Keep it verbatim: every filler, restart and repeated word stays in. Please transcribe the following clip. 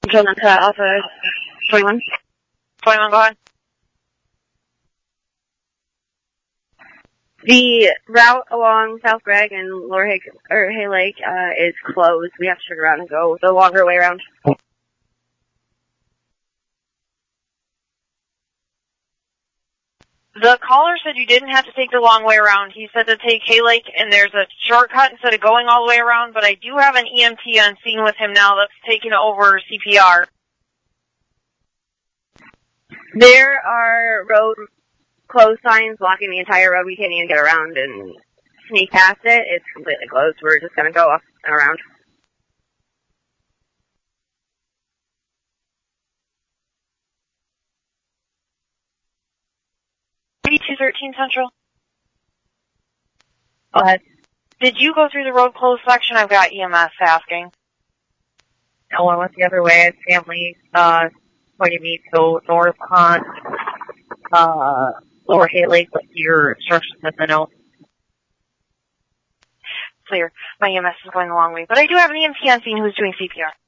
Control to Alpha twenty-one. twenty-one, go ahead. The route along South Gregg and Lower Hay, or Hay Lake uh, is closed. We have to turn around and go the longer way around. The caller said you didn't have to take the long way around. He said to take Hay Lake, and there's a shortcut instead of going all the way around, but I do have an E M T on scene with him now that's taking over C P R. There are road closed signs blocking the entire road. We can't even get around and sneak past it. It's completely closed. We're just going to go up and around. two thirteen Central. Go ahead. Did you go through the road closed section? I've got E M S asking. No, I went the other way. Family uh, pointed me to north on uh, Lower Hay Lake, but your instructions have been out. Clear. My E M S is going the long way, but I do have an E M T on scene who's doing C P R.